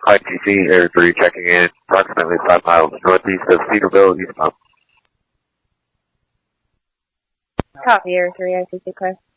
ITC Air 3 checking in approximately 5 miles northeast of Cedarville, East Palm. Copy, Air 3, ITC clear.